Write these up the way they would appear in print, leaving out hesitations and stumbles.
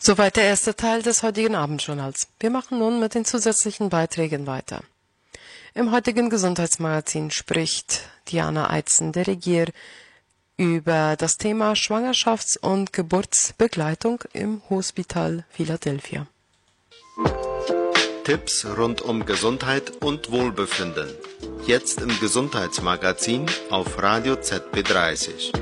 Soweit der erste Teil des heutigen Abendjournals. Wir machen nun mit den zusätzlichen Beiträgen weiter. Im heutigen Gesundheitsmagazin spricht Diana Eitzen, der Regier, über das Thema Schwangerschafts- und Geburtsbegleitung im Hospital Philadelphia. Tipps rund um Gesundheit und Wohlbefinden. Jetzt im Gesundheitsmagazin auf Radio ZB30.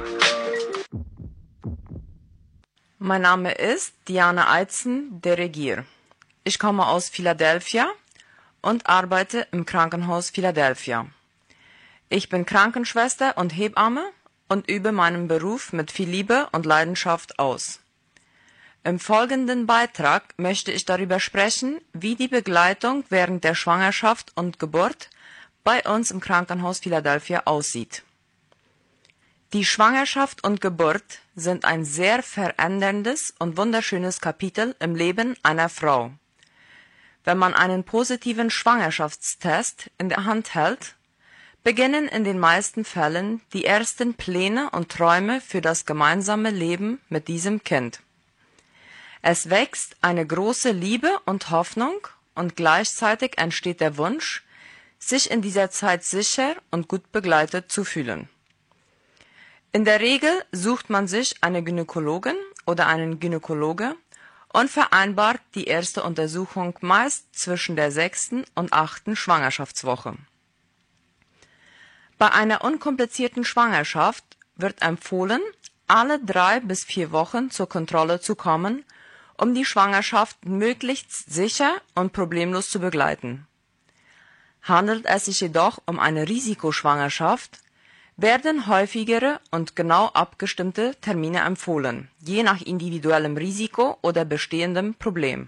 Mein Name ist Diana Eitzen, der Regier. Ich komme aus Philadelphia und arbeite im Krankenhaus Philadelphia. Ich bin Krankenschwester und Hebamme und übe meinen Beruf mit viel Liebe und Leidenschaft aus. Im folgenden Beitrag möchte ich darüber sprechen, wie die Begleitung während der Schwangerschaft und Geburt bei uns im Krankenhaus Philadelphia aussieht. Die Schwangerschaft und Geburt sind ein sehr veränderndes und wunderschönes Kapitel im Leben einer Frau. Wenn man einen positiven Schwangerschaftstest in der Hand hält, beginnen in den meisten Fällen die ersten Pläne und Träume für das gemeinsame Leben mit diesem Kind. Es wächst eine große Liebe und Hoffnung und gleichzeitig entsteht der Wunsch, sich in dieser Zeit sicher und gut begleitet zu fühlen. In der Regel sucht man sich eine Gynäkologin oder einen Gynäkologe und vereinbart die erste Untersuchung meist zwischen der 6. und 8. Schwangerschaftswoche. Bei einer unkomplizierten Schwangerschaft wird empfohlen, alle 3 bis 4 Wochen zur Kontrolle zu kommen, um die Schwangerschaft möglichst sicher und problemlos zu begleiten. Handelt es sich jedoch um eine Risikoschwangerschaft, werden häufigere und genau abgestimmte Termine empfohlen, je nach individuellem Risiko oder bestehendem Problem.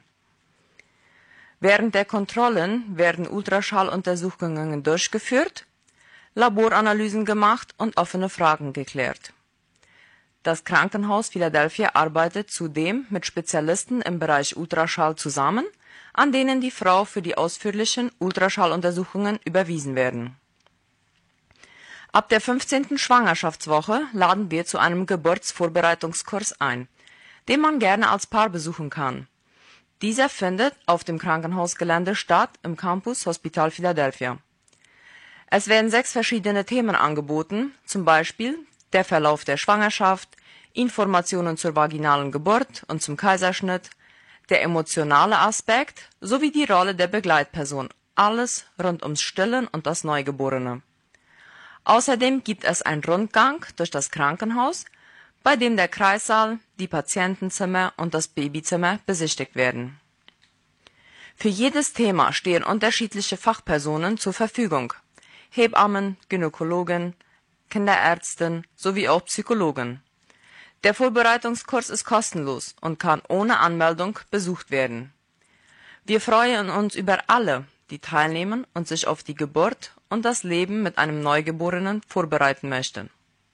Während der Kontrollen werden Ultraschalluntersuchungen durchgeführt, Laboranalysen gemacht und offene Fragen geklärt. Das Krankenhaus Philadelphia arbeitet zudem mit Spezialisten im Bereich Ultraschall zusammen, an denen die Frau für die ausführlichen Ultraschalluntersuchungen überwiesen werden. Ab der 15. Schwangerschaftswoche laden wir zu einem Geburtsvorbereitungskurs ein, den man gerne als Paar besuchen kann. Dieser findet auf dem Krankenhausgelände statt im Campus Hospital Philadelphia. Es werden 6 verschiedene Themen angeboten, zum Beispiel der Verlauf der Schwangerschaft, Informationen zur vaginalen Geburt und zum Kaiserschnitt, der emotionale Aspekt sowie die Rolle der Begleitperson, alles rund ums Stillen und das Neugeborene. Außerdem gibt es einen Rundgang durch das Krankenhaus, bei dem der Kreissaal, die Patientenzimmer und das Babyzimmer besichtigt werden. Für jedes Thema stehen unterschiedliche Fachpersonen zur Verfügung: Hebammen, Gynäkologen, Kinderärztin sowie auch Psychologen. Der Vorbereitungskurs ist kostenlos und kann ohne Anmeldung besucht werden. Wir freuen uns über alle, die teilnehmen und sich auf die Geburt und das Leben mit einem Neugeborenen vorbereiten möchten.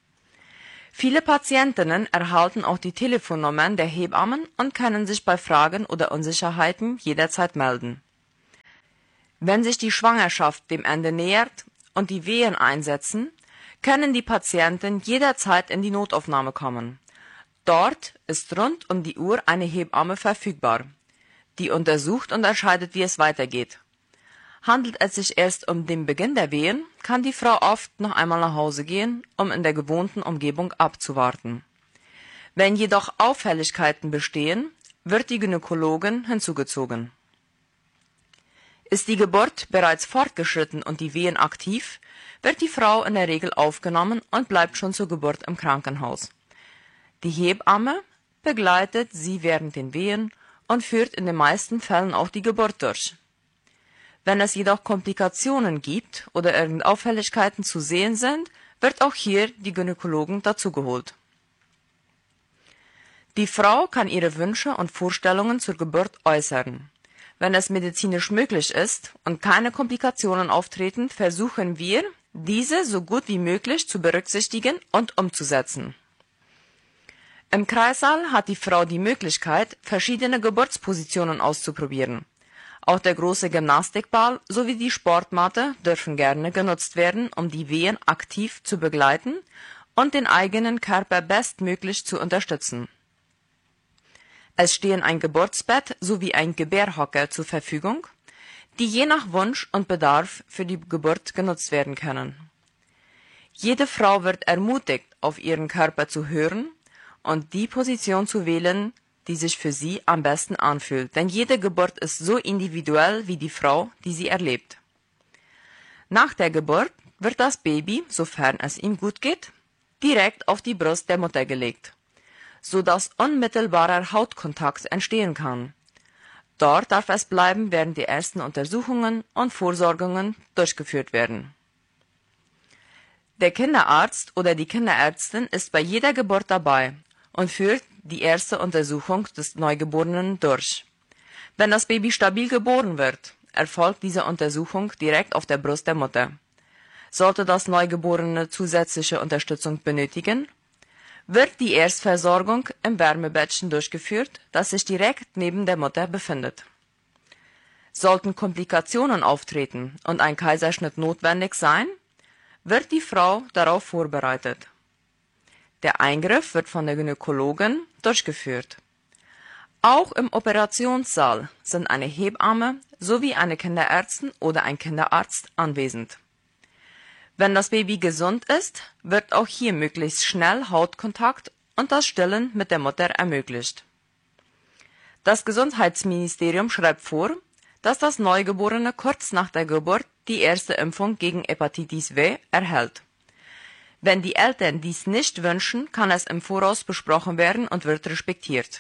Viele Patientinnen erhalten auch die Telefonnummern der Hebammen und können sich bei Fragen oder Unsicherheiten jederzeit melden. Wenn sich die Schwangerschaft dem Ende nähert und die Wehen einsetzen, können die Patienten jederzeit in die Notaufnahme kommen. Dort ist rund um die Uhr eine Hebamme verfügbar, die untersucht und entscheidet, wie es weitergeht. Handelt es sich erst um den Beginn der Wehen, kann die Frau oft noch einmal nach Hause gehen, um in der gewohnten Umgebung abzuwarten. Wenn jedoch Auffälligkeiten bestehen, wird die Gynäkologin hinzugezogen. Ist die Geburt bereits fortgeschritten und die Wehen aktiv, wird die Frau in der Regel aufgenommen und bleibt schon zur Geburt im Krankenhaus. Die Hebamme begleitet sie während den Wehen und führt in den meisten Fällen auch die Geburt durch. Wenn es jedoch Komplikationen gibt oder irgendeine Auffälligkeiten zu sehen sind, wird auch hier die Gynäkologin dazugeholt. Die Frau kann ihre Wünsche und Vorstellungen zur Geburt äußern. Wenn es medizinisch möglich ist und keine Komplikationen auftreten, versuchen wir, diese so gut wie möglich zu berücksichtigen und umzusetzen. Im Kreissaal hat die Frau die Möglichkeit, verschiedene Geburtspositionen auszuprobieren. Auch der große Gymnastikball sowie die Sportmatte dürfen gerne genutzt werden, um die Wehen aktiv zu begleiten und den eigenen Körper bestmöglich zu unterstützen. Es stehen ein Geburtsbett sowie ein Gebärhocker zur Verfügung, die je nach Wunsch und Bedarf für die Geburt genutzt werden können. Jede Frau wird ermutigt, auf ihren Körper zu hören und die Position zu wählen, die sich für sie am besten anfühlt, denn jede Geburt ist so individuell wie die Frau, die sie erlebt. Nach der Geburt wird das Baby, sofern es ihm gut geht, direkt auf die Brust der Mutter gelegt, sodass unmittelbarer Hautkontakt entstehen kann. Dort darf es bleiben, während die ersten Untersuchungen und Vorsorgungen durchgeführt werden. Der Kinderarzt oder die Kinderärztin ist bei jeder Geburt dabei und führt die erste Untersuchung des Neugeborenen durch. Wenn das Baby stabil geboren wird, erfolgt diese Untersuchung direkt auf der Brust der Mutter. Sollte das Neugeborene zusätzliche Unterstützung benötigen, wird die Erstversorgung im Wärmebettchen durchgeführt, das sich direkt neben der Mutter befindet. Sollten Komplikationen auftreten und ein Kaiserschnitt notwendig sein, wird die Frau darauf vorbereitet. Der Eingriff wird von der Gynäkologin durchgeführt. Auch im Operationssaal sind eine Hebamme sowie eine Kinderärztin oder ein Kinderarzt anwesend. Wenn das Baby gesund ist, wird auch hier möglichst schnell Hautkontakt und das Stillen mit der Mutter ermöglicht. Das Gesundheitsministerium schreibt vor, dass das Neugeborene kurz nach der Geburt die erste Impfung gegen Hepatitis W erhält. Wenn die Eltern dies nicht wünschen, kann es im Voraus besprochen werden und wird respektiert.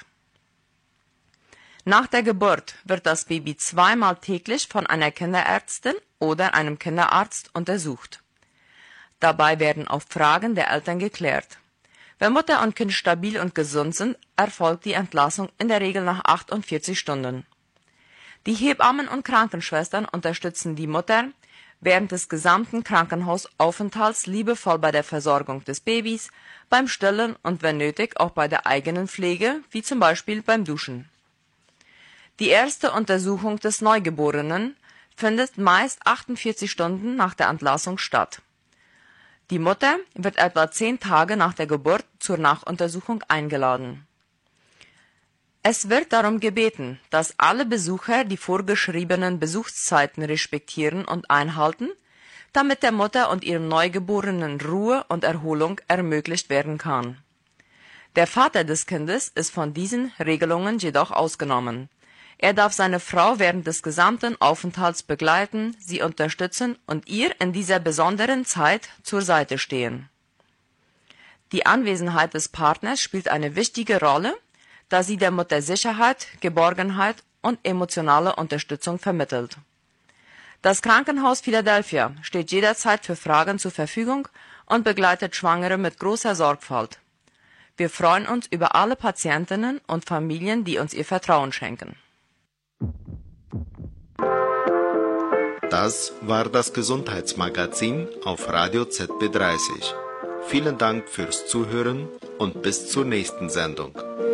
Nach der Geburt wird das Baby zweimal täglich von einer Kinderärztin oder einem Kinderarzt untersucht. Dabei werden auch Fragen der Eltern geklärt. Wenn Mutter und Kind stabil und gesund sind, erfolgt die Entlassung in der Regel nach 48 Stunden. Die Hebammen und Krankenschwestern unterstützen die Mutter während des gesamten Krankenhausaufenthalts liebevoll bei der Versorgung des Babys, beim Stillen und wenn nötig auch bei der eigenen Pflege, wie zum Beispiel beim Duschen. Die erste Untersuchung des Neugeborenen findet meist 48 Stunden nach der Entlassung statt. Die Mutter wird etwa 10 Tage nach der Geburt zur Nachuntersuchung eingeladen. Es wird darum gebeten, dass alle Besucher die vorgeschriebenen Besuchszeiten respektieren und einhalten, damit der Mutter und ihrem Neugeborenen Ruhe und Erholung ermöglicht werden kann. Der Vater des Kindes ist von diesen Regelungen jedoch ausgenommen. Er darf seine Frau während des gesamten Aufenthalts begleiten, sie unterstützen und ihr in dieser besonderen Zeit zur Seite stehen. Die Anwesenheit des Partners spielt eine wichtige Rolle, da sie der Mutter Sicherheit, Geborgenheit und emotionale Unterstützung vermittelt. Das Krankenhaus Philadelphia steht jederzeit für Fragen zur Verfügung und begleitet Schwangere mit großer Sorgfalt. Wir freuen uns über alle Patientinnen und Familien, die uns ihr Vertrauen schenken. Das war das Gesundheitsmagazin auf Radio ZB30. Vielen Dank fürs Zuhören und bis zur nächsten Sendung.